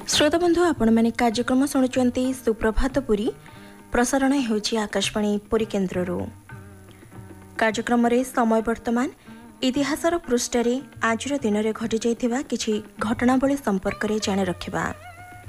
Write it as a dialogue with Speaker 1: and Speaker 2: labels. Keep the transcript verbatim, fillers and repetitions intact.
Speaker 1: श्रोता बंधु आपण मैंने कार्यक्रम शुणुंट सुप्रभात पुरी प्रसारण होची आकाशवाणी पुरी केन्द्र कार्यक्रम रे समय वर्तमान इतिहासर पृष्ठ आज दिन में घटी जाइथिबा किछि घटनावली संपर्क रे जाने रखिबा।